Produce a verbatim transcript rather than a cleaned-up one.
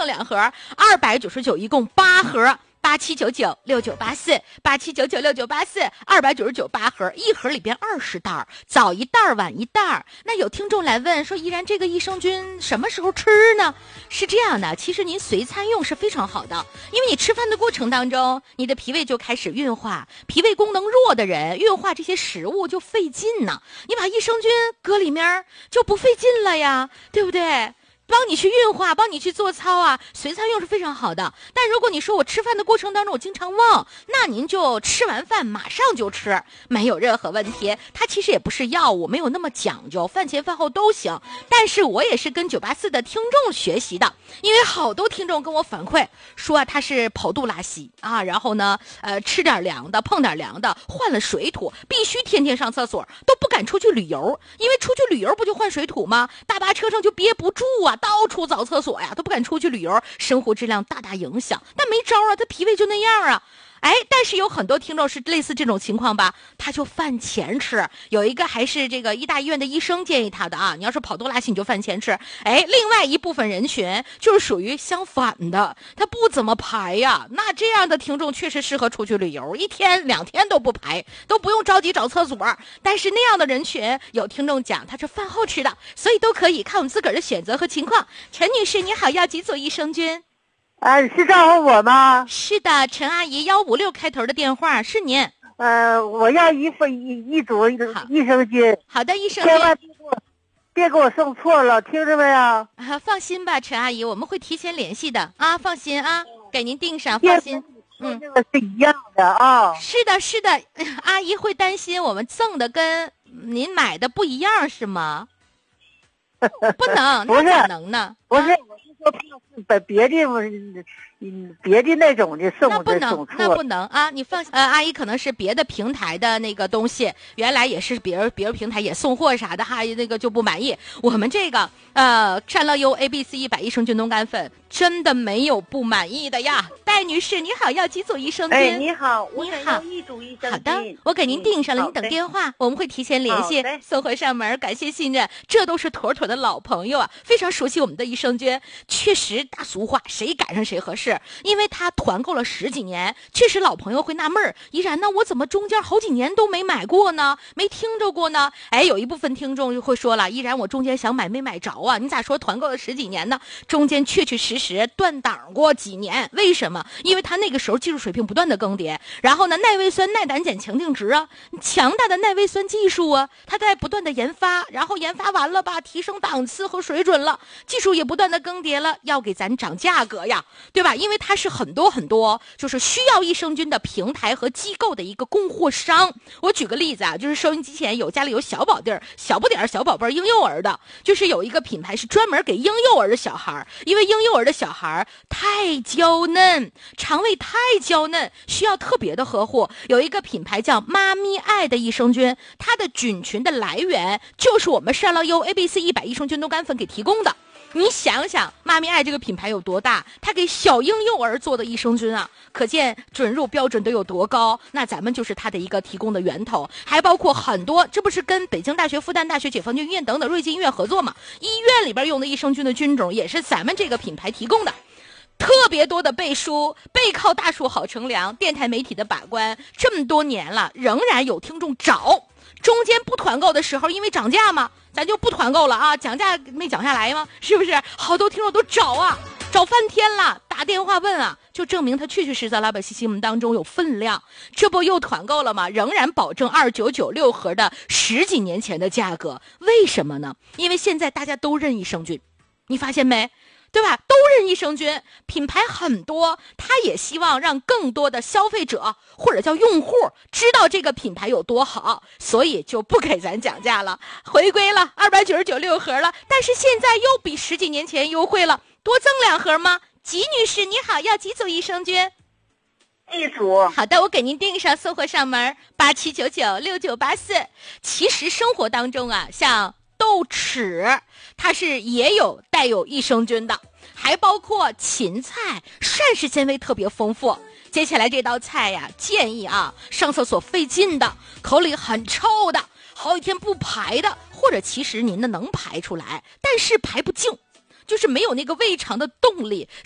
两盒，二百九十九，一共八盒。八七九九六九八四，八七九九六九八四，二百九十九八盒，一盒里边二十袋，早一袋晚一袋。那有听众来问说，依然这个益生菌什么时候吃呢？是这样的，其实您随餐用是非常好的，因为你吃饭的过程当中，你的脾胃就开始运化，脾胃功能弱的人运化这些食物就费劲呢。你把益生菌搁里面就不费劲了呀，对不对？帮你去运化，帮你去做操啊，随餐用是非常好的。但如果你说我吃饭的过程当中我经常忘，那您就吃完饭马上就吃，没有任何问题。它其实也不是药物，没有那么讲究，饭前饭后都行。但是我也是跟九八四的听众学习的，因为好多听众跟我反馈说啊，他是跑肚拉稀啊，然后呢，呃，吃点凉的，碰点凉的，换了水土，必须天天上厕所，都不敢出去旅游，因为出去旅游不就换水土吗？大巴车上就憋不住啊。到处找厕所呀，都不敢出去旅游，生活质量大大影响。但没招啊，他脾胃就那样啊。哎，但是有很多听众是类似这种情况吧，他就饭前吃。有一个还是这个医大医院的医生建议他的啊，你要是跑肚拉稀你就饭前吃。哎，另外一部分人群就是属于相反的，他不怎么排呀。那这样的听众确实适合出去旅游，一天两天都不排，都不用着急找厕所。但是那样的人群，有听众讲他是饭后吃的，所以都可以看我们自个儿的选择和情况。陈女士你好，要几组益生菌？ 啊，是招呼我吗？ 是的，陈阿姨，幺五六开头的电话是您。 呃，我要一份一一组益生菌。 好的，益生菌。 千万别给我，别给我送错了，听着没有？啊， 放心吧，陈阿姨，我们会提前联系的啊，放心啊，给您订上，放心。 嗯，这个是一样的啊。 是的，是的，阿姨会担心我们赠的跟您买的不一样是吗？不能， 不是， 那咋能呢？ 不是，我是说怕是把别的，嗯，别的那种的送那不能， 送错， 那不能啊！你放呃，阿姨可能是别的平台的那个东西，原来也是别人别人平台也送货啥的，哈，那个就不满意。我们这个呃善乐优 A B C 一百益生菌冻干粉真的没有不满意的呀。戴女士你好，要几组益生菌？ 哎，你好， 你好， 一组益生菌。 好的，我给您订上了， 嗯、 您等电话，我们会提前联系，送货上门。感谢信任，这都是妥妥的老朋友啊，非常熟悉我们的益生菌。确实，大俗话，谁赶上谁合适，因为他团购了十几年，确实老朋友会纳闷儿，依然呢，我怎么中间好几年都没买过呢？没听着过呢？哎，有一部分听众就会说了，依然我中间想买没买着啊？你咋说团购了十几年呢？中间确确实实断档过几年，为什么？因为他那个时候技术水平不断的更迭，然后呢，耐胃酸、耐胆碱强定值啊，强大的耐胃酸技术啊，它在不断的研发，然后研发完了吧，提升档次和水准了，技术也不断的更迭了，要给咱涨价格呀，对吧？因为它是很多很多就是需要益生菌的平台和机构的一个供货商。我举个例子啊，就是收音机前有家里有小宝弟儿、小不点儿、小宝贝儿、婴幼儿的，就是有一个品牌是专门给婴幼儿的小孩，因为婴幼儿的小孩太娇嫩，肠胃太娇嫩，需要特别的呵护。有一个品牌叫妈咪爱的益生菌，它的菌群的来源就是我们善乐优 A B C 一百益生菌冻干粉给提供的。你想想妈咪爱这个品牌有多大，它给小婴幼儿做的益生菌啊，可见准入标准都有多高。那咱们就是它的一个提供的源头，还包括很多，这不是跟北京大学、复旦大学、解放军医院等等瑞金医院合作吗？医院里边用的益生菌的菌种也是咱们这个品牌提供的。特别多的背书，背靠大树好乘凉，电台媒体的把关，这么多年了，仍然有听众找。中间不团购的时候，因为涨价嘛，咱就不团购了啊，讲价没讲下来吗？是不是？好多听众都找啊，找翻天了，打电话问啊，就证明他确确实在老百姓心目当中有分量。这不又团购了吗？仍然保证二九九六盒的十几年前的价格。为什么呢？因为现在大家都认益生菌，你发现没？对吧？都认益生菌，品牌很多，他也希望让更多的消费者或者叫用户知道这个品牌有多好，所以就不给咱讲价了，回归了二百九十九六盒了，但是现在又比十几年前优惠了，多赠两盒吗？吉女士你好，要几组益生菌？ 一组。 好的，我给您订上，送货上门，八七九九六九八四。其实生活当中啊，像豆豉它是也有带有益生菌的，还包括芹菜，膳食纤维特别丰富。接下来这道菜呀，建议啊上厕所费劲的，口里很臭的，好几天不排的，或者其实您的能排出来，但是排不净，就是没有那个胃肠的动力，